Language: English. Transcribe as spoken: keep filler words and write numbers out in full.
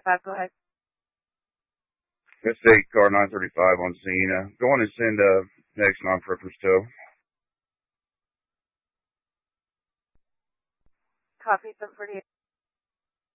five, go ahead. Let's say car nine thirty-five on scene. Uh, go on and send uh, next non-preppers tow. Copy, seven forty-eight.